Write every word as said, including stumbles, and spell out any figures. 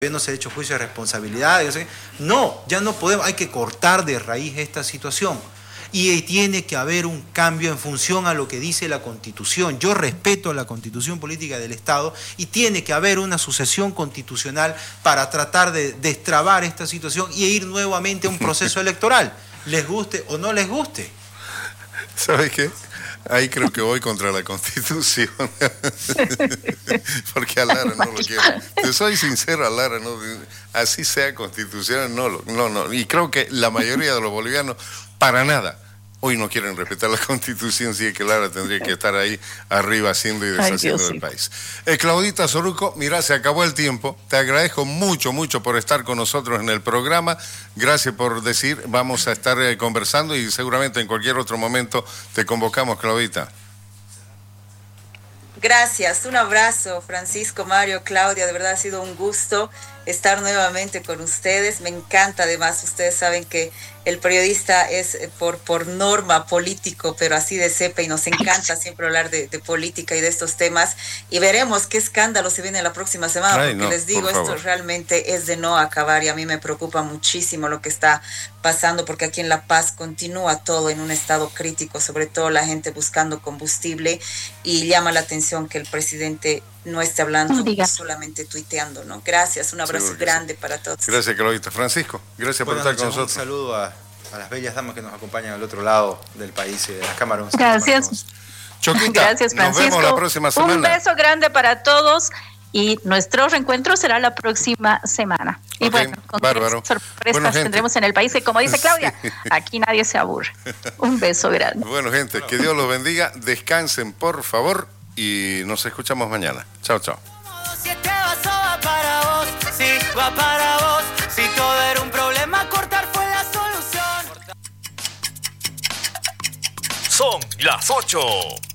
no se ha hecho juicio de responsabilidad. No, ya no podemos, hay que cortar de raíz esta situación. Y tiene que haber un cambio en función a lo que dice la Constitución. Yo respeto la Constitución Política del Estado y tiene que haber una sucesión constitucional para tratar de destrabar esta situación y ir nuevamente a un proceso electoral, les guste o no les guste. ¿Sabes qué? Ahí creo que voy contra la Constitución. Porque a Lara no lo quiero. Te soy sincero, a Lara, no, así sea constitucional, no, no, no. Y creo que la mayoría de los bolivianos, para nada, hoy no quieren respetar la Constitución, sí que Lara tendría que estar ahí arriba haciendo y deshaciendo del país. Eh, Claudita Soruco, mira, se acabó el tiempo. Te agradezco mucho, mucho por estar con nosotros en el programa. Gracias por decir, vamos a estar eh, conversando y seguramente en cualquier otro momento te convocamos, Claudita. Gracias, un abrazo, Francisco, Mario, Claudia, de verdad ha sido un gusto estar nuevamente con ustedes. Me encanta, además, ustedes saben que el periodista es por, por norma político, pero así de cepa, y nos encanta siempre hablar de, de política y de estos temas, y veremos qué escándalo se viene la próxima semana. Ay, porque no, les digo, esto favor. realmente es de no acabar, y a mí me preocupa muchísimo lo que está pasando, porque aquí en La Paz continúa todo en un estado crítico, sobre todo la gente buscando combustible, y llama la atención que el presidente no esté hablando, no solamente tuiteando, ¿no? Gracias, un abrazo grande sí. para todos. Gracias, Claudita. Francisco, gracias Buenas por estar noches, con nosotros. Un saludo a, a las bellas damas que nos acompañan al otro lado del país y de las cámaras. Gracias. Choquita, gracias, Francisco. Nos vemos la próxima semana. Un beso grande para todos y nuestro reencuentro será la próxima semana. Y okay, bueno, con bárbaro. sorpresas bueno, tendremos en el país y como dice Claudia, sí. aquí nadie se aburre. Un beso grande. Bueno, gente, que Dios los bendiga. Descansen, por favor, y nos escuchamos mañana. Chao, chao. Si este vaso va para vos, sí, va para vos. Si todo era un problema, cortar fue la solución. Son las ocho.